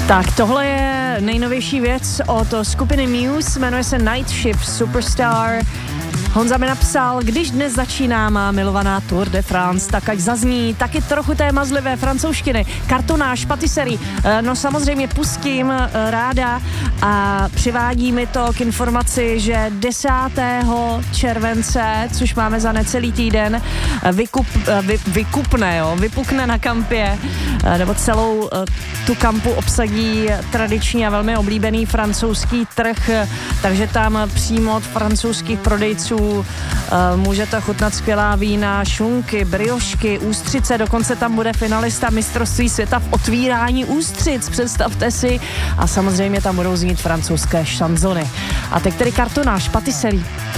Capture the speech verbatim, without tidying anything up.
Tak tohle je nejnovější věc od skupiny Muse, jmenuje se Night Shift Superstar. Honza mi napsal, když dnes začíná má milovaná Tour de France, tak ať zazní taky trochu té mazlivé francouzštiny, kartonáž, patisserie. No samozřejmě pustím ráda a přivádí mi to k informaci, že desátého července, což máme za necelý týden, vykup, vy, vykupne, jo, vypukne na kampě, nebo celou tu kampu obsadí tradiční a velmi oblíbený francouzský trh, takže tam přímo od francouzských prodejců můžete chutnat skvělá vína, šunky, briošky, ústřice, dokonce tam bude finalista mistrovství světa v otvírání ústřic, představte si, a samozřejmě tam budou znít francouzské šanzony. A teď tedy kartonáž, patisserie.